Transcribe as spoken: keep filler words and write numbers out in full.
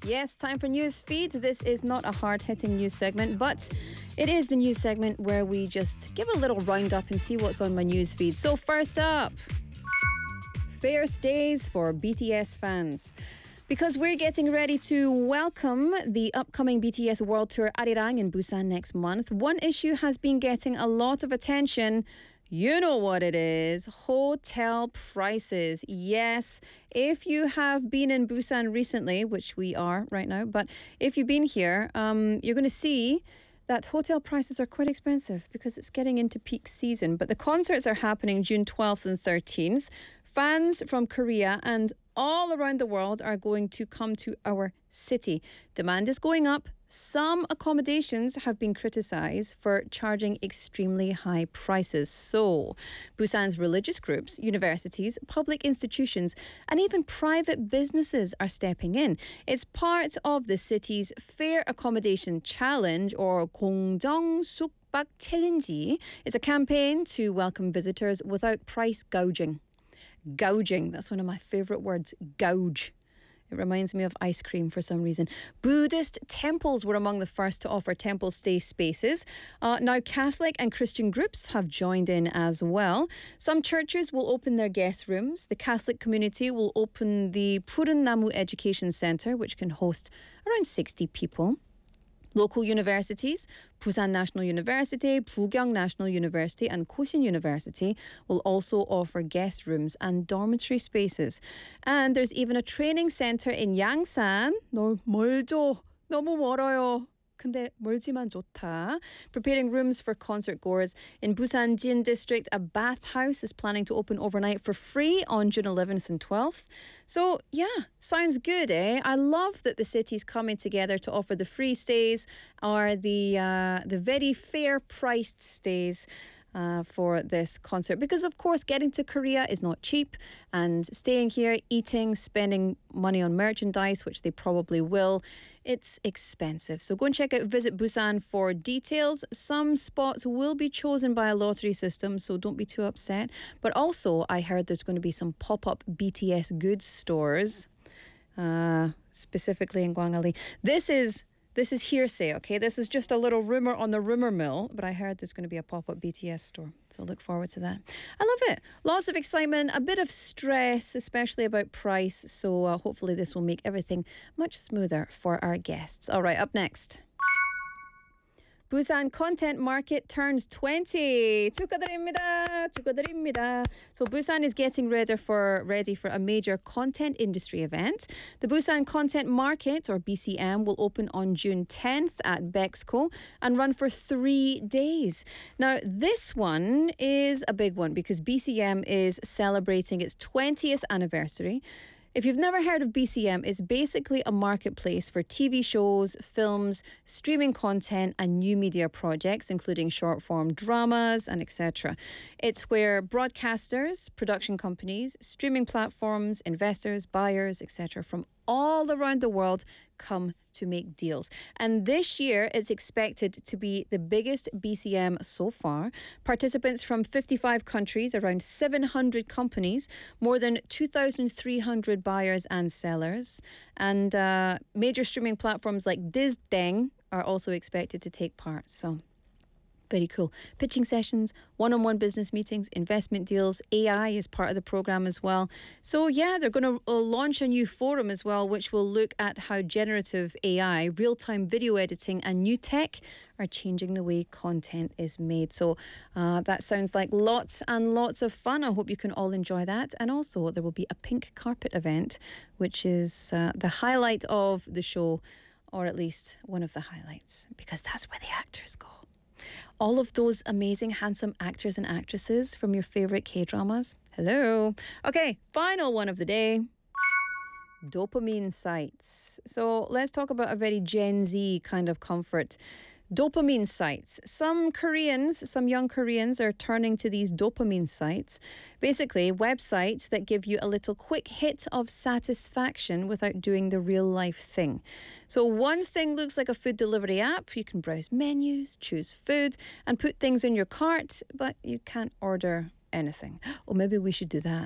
Yes, time for News Feed. This is not a hard-hitting news segment, but it is the news segment where we just give a little roundup and see what's on my news feed. So first up, fair stays for B T S fans. Because we're getting ready to welcome the upcoming B T S World Tour Arirang in Busan next month, one issue has been getting a lot of attention. You know what it is. Hotel prices. Yes, if you have been in Busan recently, which we are right now, but if you've been here, um, you're going to see that hotel prices are quite expensive because it's getting into peak season. But the concerts are happening June twelfth and thirteenth. Fans from Korea and all around the world are going to come to our city. Demand is going up. Some accommodations have been criticised for charging extremely high prices. So, Busan's religious groups, universities, public institutions, and even private businesses are stepping in. It's part of the city's Fair Accommodation Challenge, or 공정 숙박 챌린지. It's a campaign to welcome visitors without price gouging. Gouging, that's one of my favourite words, gouge. It reminds me of ice cream for some reason. Buddhist temples were among the first to offer temple stay spaces. Uh, now, Catholic and Christian groups have joined in as well. Some churches will open their guest rooms. The Catholic community will open the Purun Namu Education Centre, which can host around sixty people. Local universities, Busan National University, Bugyang National University and Kosin University will also offer guest rooms and dormitory spaces. And there's even a training centre in Yangsan. 너 멀죠? 너무 멀어요. 근데 멀지만 좋다. Preparing rooms for concert goers. In Busan Jin District, a bathhouse is planning to open overnight for free on June eleventh and twelfth. So, yeah, sounds good, eh? I love that the city's coming together to offer the free stays or the uh, the very fair priced stays. Uh, for this concert, because of course getting to Korea is not cheap, and staying here, eating, spending money on merchandise, which they probably will, it's expensive. So go and check out Visit Busan for details. Some spots will be chosen by a lottery system, so don't be too upset. But also I heard there's going to be some pop-up B T S goods stores, uh, specifically in Gwangali. This is This is hearsay, okay? This is just a little rumour on the rumour mill, but I heard there's going to be a pop-up B T S store. So look forward to that. I love it. Lots of excitement, a bit of stress, especially about price. So uh, hopefully this will make everything much smoother for our guests. All right, up next. Busan Content Market turns twenty. 축하드립니다. 축하드립니다. So Busan is getting ready for ready for a major content industry event. The Busan Content Market, or B C M, will open on June tenth at Bexco and run for three days. Now, this one is a big one because B C M is celebrating its twentieth anniversary. If you've never heard of B C M, it's basically a marketplace for T V shows, films, streaming content and new media projects, including short-form dramas and et cetera. It's where broadcasters, production companies, streaming platforms, investors, buyers, et cetera from all around the world come to make deals. And this year, it's expected to be the biggest B C M so far. Participants from fifty-five countries, around seven hundred companies, more than two thousand three hundred buyers and sellers. And uh, major streaming platforms like Dizdeng are also expected to take part. So very cool. Pitching sessions, one-on-one business meetings, investment deals. A I is part of the program as well. So yeah, they're going to uh, launch a new forum as well, which will look at how generative A I, real-time video editing and new tech are changing the way content is made. So uh, that sounds like lots and lots of fun. I hope you can all enjoy that. And also there will be a pink carpet event, which is uh, the highlight of the show, or at least one of the highlights, because that's where the actors go. All of those amazing, handsome actors and actresses from your favourite K-dramas. Hello. Okay, final one of the day. Dopamine sites. So let's talk about a very Gen Z kind of comfort. Dopamine sites. Some Koreans, some young Koreans are turning to these dopamine sites. Basically, websites that give you a little quick hit of satisfaction without doing the real life thing. So one thing looks like a food delivery app. You can browse menus, choose food, and put things in your cart, but you can't order anything. Or maybe we should do that.